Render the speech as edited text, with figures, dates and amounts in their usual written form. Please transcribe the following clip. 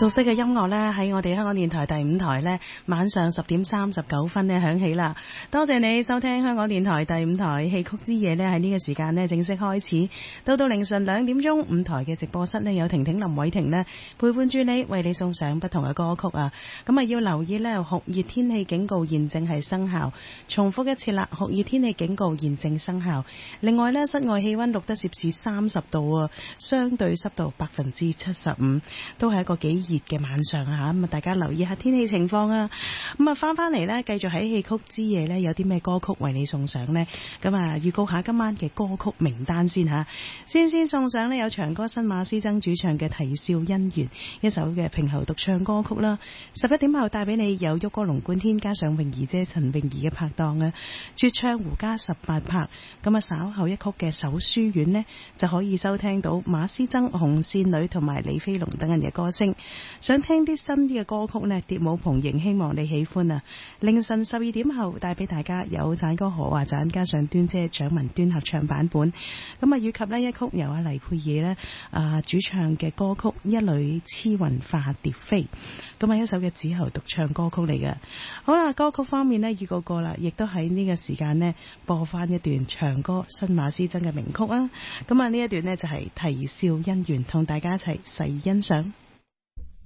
熟悉嘅音樂呢，喺我哋香港電台第5台呢，晚上10點39分呢響起啦。多謝你收聽香港電台第5台戲曲之夜呢，喺呢個時間呢正式開始，到凌晨2點鐘，5台嘅直播室呢有婷婷林偉婷呢陪伴住你，為你送上不同嘅歌曲啊。咁啊要留意呢，酷熱天氣警告現正係生效，重複一次啦，酷熱天氣警告現正生效。另外呢，室外氣溫錄得攝氏30度啊，相對濕度75%，都係一個幾熱嘅晚上啊，咁啊大家留意下天氣情況啊。咁啊翻嚟呢，繼續喺戲曲之夜呢，有啲咩歌曲為你送上呢？咁啊預告下今晚嘅歌曲名單先吓。先送上呢，有長歌新馬師曾主唱嘅《啼笑姻緣》，一首嘅平喉獨唱歌曲啦。11點後帶俾你有旭哥龍貫天加上泳兒姐陳泳儀嘅拍檔啊，絕唱胡家18拍。咁啊稍後一曲嘅首書院呢，就可以收聽到馬師曾、紅線女同埋李飛龍等人嘅歌聲。想聽啲新啲嘅歌曲呢，蝶舞蓬縈希望你喜歡啊。凌晨12點後帶俾大家有讚歌何華讚加上端姐蔣文端合唱版本。咁啊以及呢一曲由阿黎佩兒呢主唱嘅歌曲《一縷痴雲化蝶飛》，咁係一首嘅子喉獨唱歌曲嚟嘅。好啦，歌曲方面呢預告過啦，亦都喺呢個時間呢播翻一段長歌新馬師曾嘅名曲啊。咁啊呢一段呢就係《啼笑姻緣》，同大家一齊細欣賞。